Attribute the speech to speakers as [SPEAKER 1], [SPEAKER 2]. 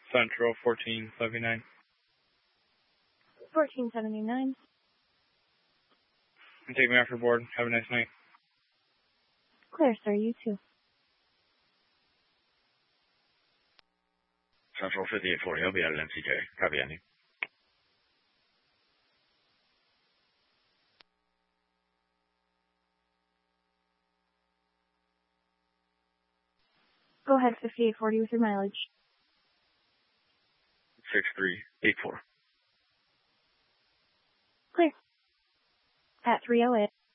[SPEAKER 1] Central 1479.
[SPEAKER 2] 1479.
[SPEAKER 1] Take me off your board. Have a nice night.
[SPEAKER 2] Clear, sir. You too.
[SPEAKER 3] Central 5840, he'll be at an MCJ. Copy, Andy.
[SPEAKER 2] Go ahead, 5840 with your mileage.
[SPEAKER 3] 6384.
[SPEAKER 2] Clear. At 308.